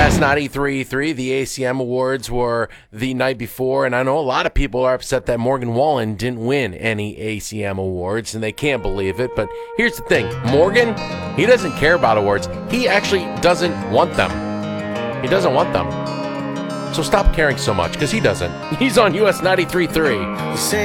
US 93.3, the ACM Awards were the night before, and I know a lot of people are upset that Morgan Wallen didn't win any ACM Awards, and they can't believe it. But here's the thing. Morgan, he doesn't care about awards. He actually doesn't want them. He doesn't want them. So stop caring so much, because he doesn't. He's on US 93.3.